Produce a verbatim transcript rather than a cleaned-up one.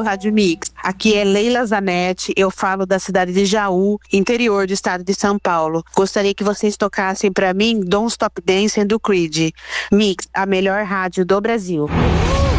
Rádio Mix. Aqui é Leila Zanetti, eu falo da cidade de Jaú, interior do estado de São Paulo. Gostaria que vocês tocassem pra mim Don't Stop Dancing do Creed. Mix, a melhor rádio do Brasil.